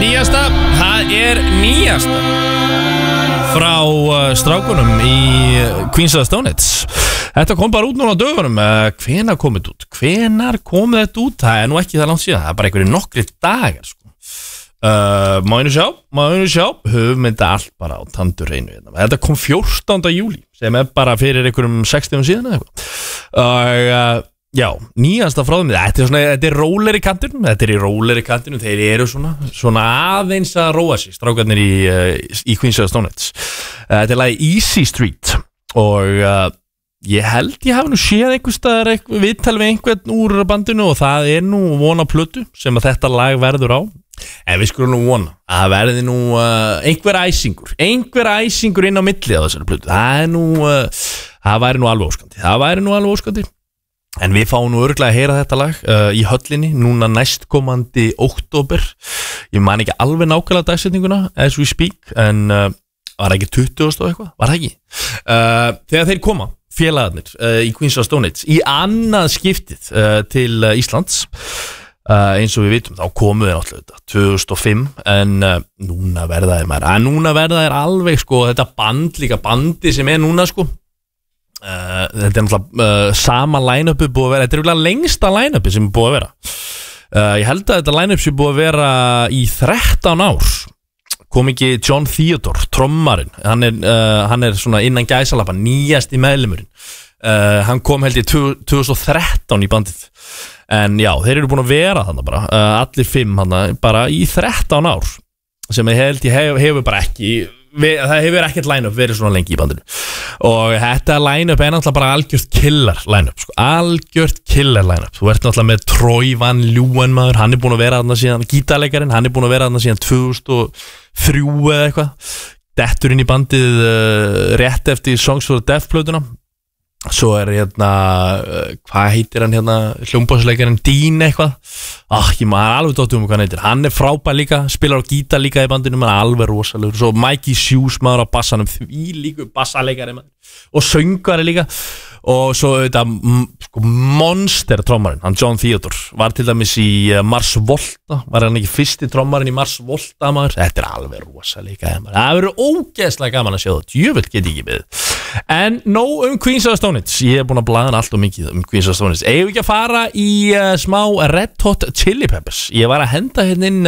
Nýjasta, það nýjasta frá strákunum í Queens of the Stone Age. Þetta kom bara út núna á dögunum. Hvenær kom þetta út? Það nú ekki það langt síðan. Það bara einhverjir nokkrir dagar sko. Má einu sjá höfmynda allt bara á tandurreinu. Þetta kom 14. júlí sem bara fyrir einhverjum 60 síðan eða eitthvað. Já, nýjasta frá þeim. Þetta róleri kantinum. Þeir eru svona aðeins að róa sig, strákarnir í Queens of the Stone Age. Þetta lagið Easy Street og ég held ég hafi nú séð einhverstaðar viðtal við einhvern úr bandinu og það nú von á plötu sem að þetta lag verður á. En við skulum nú vona að það verði nú einhver æsingur inn á milli á þessari plötu. Það væri nú alveg óskandi. En við fáum nú örugglega að heyra þetta lag í höllinni núna næstkomandi október. Ég man ekki alveg nákvæmlega dagsetninguna as we speak, en var ekki 20 og eitthvað? Var það ekki? Þegar þeir koma, félagarnir í Queens of the Stone Age, í annað skiptið til Íslands, eins og við vitum, þá komu þeir náttúrulega 2005, en núna verða þeir alveg sko, þetta bandi sem núna sko. Þetta náttúrulega sama line-upi búið að vera. Þetta eiginlega lengsta line-upi sem búið að vera. Ég held að þetta line-up sé búið að vera í 13 ár. Kom ekki John Theodore, trommarinn. Hann svona innan gæsalappa nýjasti meðlimurinn. Hann kom held ég 2013 í bandið. En já, þeir eru búin að vera þarna bara, allir 5 þarna, bara í 13 ár. Sem ég held ég hefur bara ekki, það hefur ekkert line-up verið svona lengi í bandinu. Og þetta line-up náttúrulega bara algjört killer line-up sko. Þú ert náttúrulega með Troy Van Leeuwen maður, hann búin að vera þarna síðan, gítarleikarinn, hann búin að vera þarna síðan 2003 eða eitthvað. Dettur inn í bandið rétt eftir Songs for the Deaf plötuna. Svo hvað heitir hann hljómbossleikarinn Dean eitthvað. Ég maður alveg dótt hvað hann heitir. Hann frábær líka, spilar á gítar líka í bandinu, maður alveg rosalegur. Svo Mikey Shoes maður á bassanum, því líku bassaleikari maður. Og söngari líka. Og svo monster trommarinn, hann John Theodore, var til dæmis í Mars Volta, var hann ekki fyrsti trommarinn í Mars Volta maður. Þetta alveg rosalega maður. Það verður ógeðslega gaman að sjá það, djöfull get ég ekki með. En nóg Queens of the Stone Age, ég búin að blaða allt og mikið Queens of the Stone Age. Eigum við ekki að fara í smá Red Hot Chili Peppers. Ég var að henda inn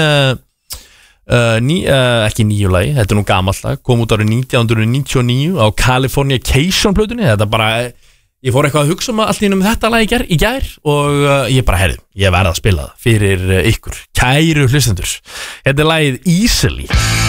ekki nýju lagi, þetta nú gamalt lag, kom út árið 1999 á Californication plötunni. Þetta bara, ég fór eitthvað að hugsa allt í þetta lag í gær og ég bara ég verð að spila það fyrir ykkur kæru hlustendur. Þetta lagið Easily.